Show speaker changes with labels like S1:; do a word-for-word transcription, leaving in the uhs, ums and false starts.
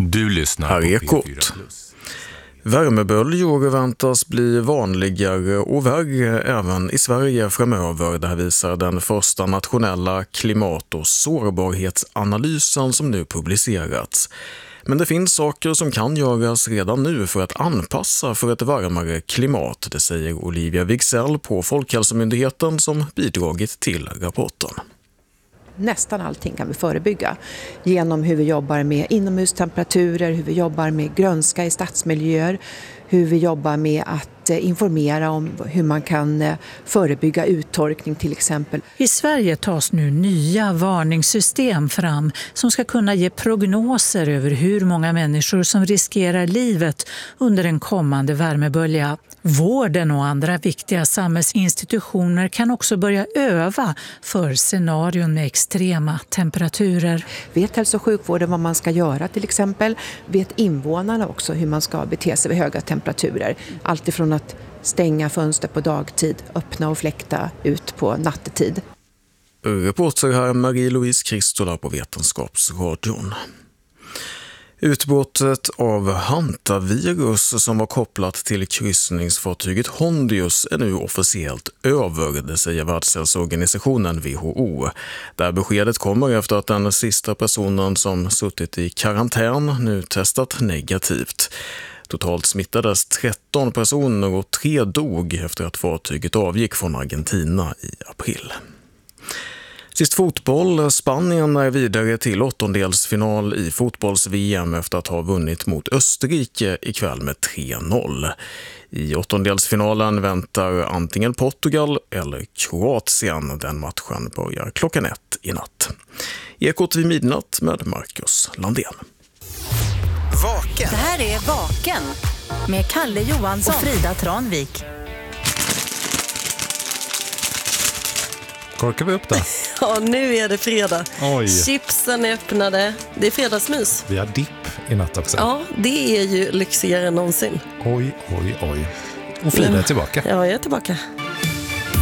S1: Du lyssnar
S2: här är
S1: på P fyra
S2: Ekot.
S1: plus.
S2: Värmeböljor väntas bli vanligare och värre även i Sverige framöver. Det här visar den första nationella klimat- och sårbarhetsanalysen som nu publicerats. Men det finns saker som kan göras redan nu för att anpassa för ett varmare klimat, det säger Olivia Wigsell på Folkhälsomyndigheten som bidragit till rapporten.
S3: Nästan allting kan vi förebygga genom hur vi jobbar med inomhustemperaturer, hur vi jobbar med grönska i stadsmiljöer, hur vi jobbar med att informera om hur man kan förebygga uttorkning till exempel.
S4: I Sverige tas nu nya varningssystem fram som ska kunna ge prognoser över hur många människor som riskerar livet under en kommande värmebölja. Vården och andra viktiga samhällsinstitutioner kan också börja öva för scenarion med extrema temperaturer.
S3: Vet hälso- och sjukvården vad man ska göra till exempel? Vet invånarna också hur man ska bete sig vid höga temperaturer? Allt ifrån att stänga fönster på dagtid, öppna och fläkta ut på nattetid.
S2: Reporter här Marie-Louise Kristola på Vetenskapsradion. Utbrottet av hantavirus som var kopplat till kryssningsfartyget Hondius är nu officiellt över, det säger Världshälsoorganisationen W H O. Där beskedet kommer efter att den sista personen som suttit i karantän nu testat negativt. Totalt smittades tretton personer och tre dog efter att fartyget avgick från Argentina i april. Sist fotboll. Spanien är vidare till åttondelsfinal i fotbolls-V M efter att ha vunnit mot Österrike ikväll med tre noll. I åttondelsfinalen väntar antingen Portugal eller Kroatien. Den matchen börjar klockan ett i natt. Ekot vid midnatt med Marcus Landén.
S5: Vaken. Det här är Vaken med Kalle Johansson och Frida Tranvik.
S1: Korkar vi upp det?
S6: Ja, nu är det fredag.
S1: Oj.
S6: Chipsen är öppnade. Det är fredagsmys.
S1: Vi har dipp i natt också.
S6: Ja, det är ju lyxigare än någonsin.
S1: Oj, oj, oj. Och Frida är tillbaka.
S6: Ja, jag är tillbaka.